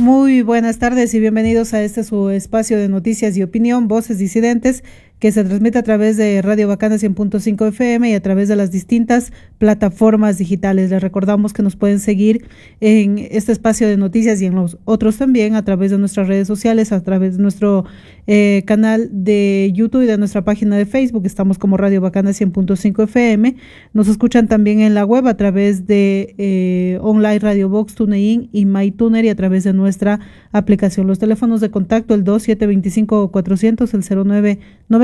Muy buenas tardes y bienvenidos a este su espacio de noticias y opinión, Voces Disidentes, que se transmite a través de Radio Bacana 100.5 FM y a través de las distintas plataformas digitales. Les recordamos que nos pueden seguir en este espacio de noticias y en los otros también a través de nuestras redes sociales, a través de nuestro canal de YouTube y de nuestra página de Facebook. Estamos como Radio Bacana 100.5 FM. Nos escuchan también en la web a través de Online Radio Box, TuneIn y MyTuner y a través de nuestra aplicación. Los teléfonos de contacto, el 2725-400, el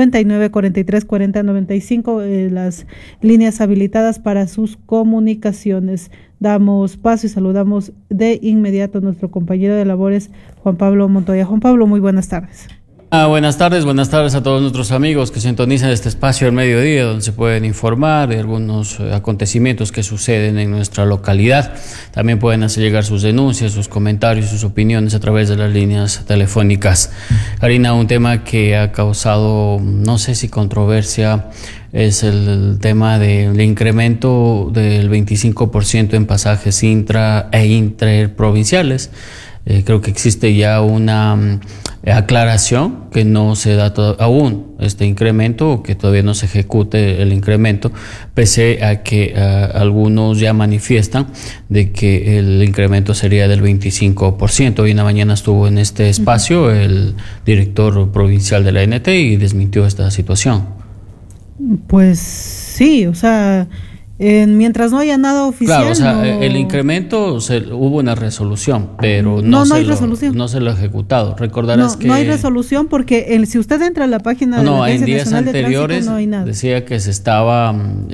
0999-4340-95, las líneas habilitadas para sus comunicaciones. Damos paso y saludamos de inmediato a nuestro compañero de labores, Juan Pablo Montoya. Juan Pablo, muy buenas tardes. Buenas tardes a todos nuestros amigos que sintonizan este espacio al mediodía, donde se pueden informar de algunos acontecimientos que suceden en nuestra localidad. También pueden hacer llegar sus denuncias, sus comentarios, sus opiniones a través de las líneas telefónicas. Karina, un tema que ha causado, no sé si controversia, es el tema del incremento del 25% en pasajes intra e interprovinciales. Creo que existe ya una aclaración que no se da aún este incremento, o que todavía no se ejecute el incremento, pese a que algunos ya manifiestan de que el incremento sería del 25%. Hoy en la mañana estuvo en este espacio el director provincial de la ANT y desmintió esta situación. Pues sí, o sea, mientras no haya nada oficial. Claro, o sea, el incremento, hubo una resolución, pero no se lo ha ejecutado. Recordarás que no hay resolución porque si usted entra a la página de la Agencia Nacional de Tránsito, no hay nada. Decía que se estaba,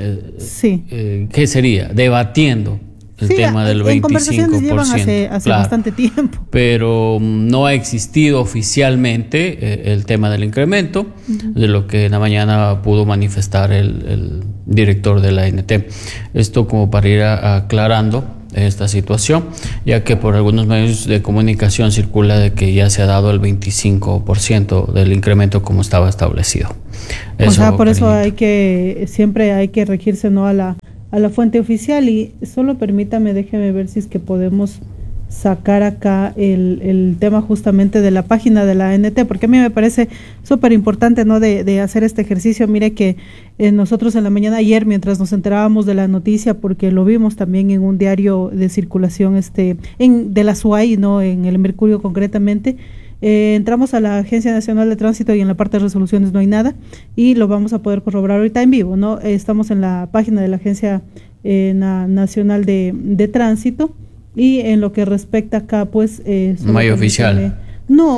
¿qué sería? Debatiendo el tema del 25%. En conversaciones llevan hace bastante tiempo. Pero no ha existido oficialmente el tema del incremento, de lo que en la mañana pudo manifestar el director de la ANT. Esto como para ir aclarando esta situación, ya que por algunos medios de comunicación circula de que ya se ha dado el 25% del incremento como estaba establecido. Por eso siempre hay que regirse a la fuente oficial. Y solo déjeme ver si es que podemos sacar acá el tema justamente de la página de la ANT, porque a mí me parece súper importante, ¿no?, de hacer este ejercicio. Mire que nosotros en la mañana ayer, mientras nos enterábamos de la noticia, porque lo vimos también en un diario de circulación de la SUAY, ¿no?, en el Mercurio concretamente, entramos a la Agencia Nacional de Tránsito y en la parte de resoluciones no hay nada, y lo vamos a poder corroborar ahorita en vivo, ¿no? Estamos en la página de la Agencia Nacional de Tránsito, y en lo que respecta acá, pues no hay oficial. No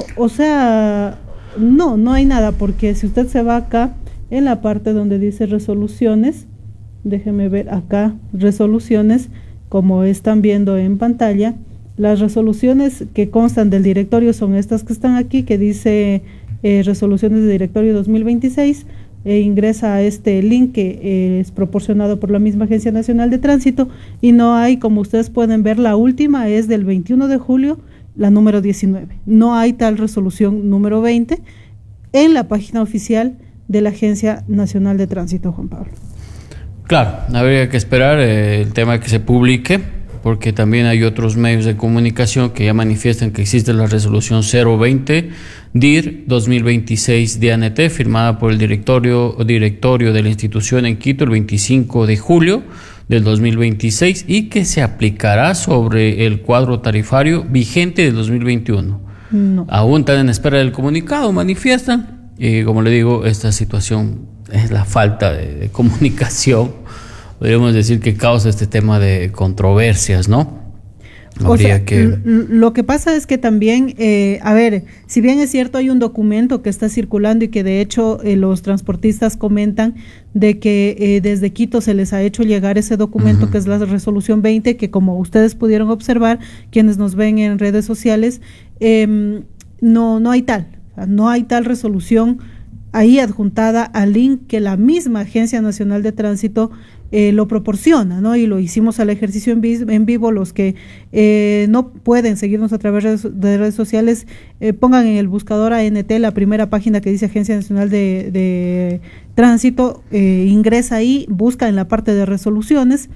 hay nada, porque si usted se va acá en la parte donde dice resoluciones, déjeme ver acá, resoluciones, como están viendo en pantalla, las resoluciones que constan del directorio son estas que están aquí, que dice resoluciones de directorio 2026, ingresa a este link que es proporcionado por la misma Agencia Nacional de Tránsito, y no hay, como ustedes pueden ver, la última es del 21 de julio, la número 19. No hay tal resolución número 20 en la página oficial de la Agencia Nacional de Tránsito, Juan Pablo. Claro, habría que esperar el tema que se publique, porque también hay otros medios de comunicación que ya manifiestan que existe la resolución 020 DIR 2026 de ANT, firmada por el directorio de la institución en Quito el 25 de julio del 2026, y que se aplicará sobre el cuadro tarifario vigente del 2021. No. Aún están en espera del comunicado, manifiestan, y como le digo, esta situación es la falta de comunicación, podríamos decir, que causa este tema de controversias, ¿no? Lo que pasa es que también, si bien es cierto, hay un documento que está circulando y que de hecho los transportistas comentan de que desde Quito se les ha hecho llegar ese documento, que es la resolución 20, que como ustedes pudieron observar, quienes nos ven en redes sociales, no hay tal resolución ahí adjuntada al link que la misma Agencia Nacional de Tránsito lo proporciona, ¿no? Y lo hicimos al ejercicio en vivo. Los que no pueden seguirnos a través de redes sociales, pongan en el buscador ANT la primera página que dice Agencia Nacional de Tránsito, ingresa ahí, busca en la parte de resoluciones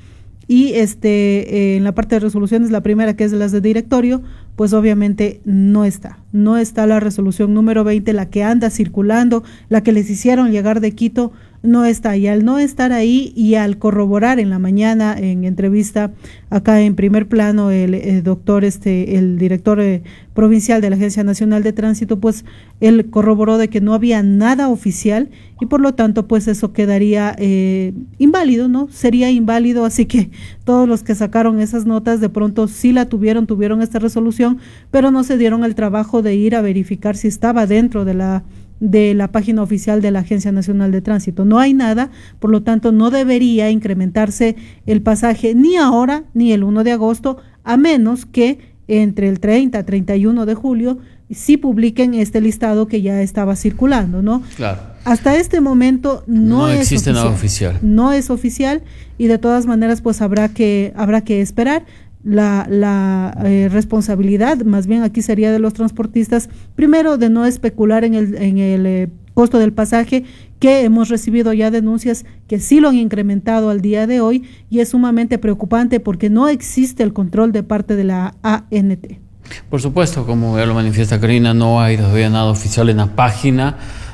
y en la parte de resoluciones, la primera, que es de las de directorio, pues obviamente no está la resolución número 20, la que anda circulando, la que les hicieron llegar de Quito, no está. Y al no estar ahí y al corroborar en la mañana en entrevista acá en Primer Plano el doctor, el director provincial de la Agencia Nacional de Tránsito, pues él corroboró de que no había nada oficial y por lo tanto pues eso quedaría inválido, ¿no? Sería inválido, así que todos los que sacaron esas notas de pronto sí la tuvieron esta resolución, pero no se dieron el trabajo de ir a verificar si estaba dentro de la página oficial de la Agencia Nacional de Tránsito. No hay nada, por lo tanto no debería incrementarse el pasaje ni ahora ni el 1 de agosto, a menos que entre el 30 y 31 de julio sí publiquen este listado que ya estaba circulando, ¿no? Claro. Hasta este momento no existe nada oficial. No es oficial y de todas maneras pues habrá que esperar. La responsabilidad más bien aquí sería de los transportistas, primero de no especular en el costo del pasaje, que hemos recibido ya denuncias que sí lo han incrementado al día de hoy y es sumamente preocupante porque no existe el control de parte de la ANT. Por supuesto, como ya lo manifiesta Karina, no hay todavía nada oficial en la página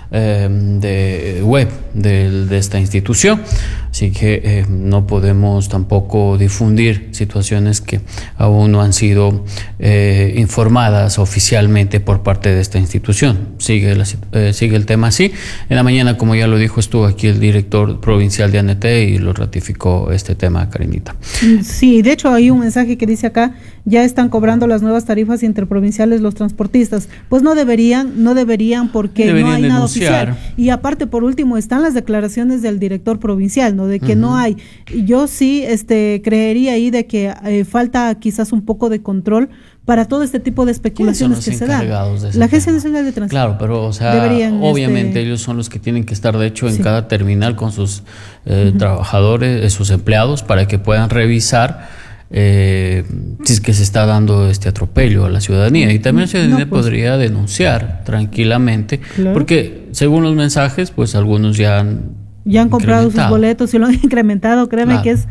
de web de esta institución, así que no podemos tampoco difundir situaciones que aún no han sido informadas oficialmente por parte de esta institución. Sigue el tema así. En la mañana, como ya lo dijo, estuvo aquí el director provincial de ANT y lo ratificó este tema, Karinita. Sí, de hecho hay un mensaje que dice acá: ya están cobrando las nuevas tarifas interprovinciales los transportistas. Pues no deberían porque no hay nada oficial. Y aparte, por último, están las declaraciones del director provincial, ¿no? De que no hay. Yo sí creería ahí de que falta quizás un poco de control para todo este tipo de especulaciones que se dan. La Agencia Nacional de Tránsito. Claro, pero obviamente ellos son los que tienen que estar, de hecho, en cada terminal con sus trabajadores, sus empleados, para que puedan revisar si es que se está dando este atropello a la ciudadanía. Y también la ciudadanía podría denunciar tranquilamente, porque según los mensajes, pues algunos ya han comprado sus boletos y lo han incrementado. Créeme que es